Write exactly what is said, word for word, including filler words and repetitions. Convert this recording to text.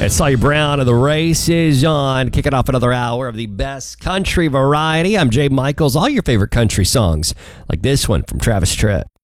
It's Sawyer Brown of The Race is on, kicking off another hour of the best country variety. I'm Jay Michaels. All your favorite country songs, like this one from Travis Tritt.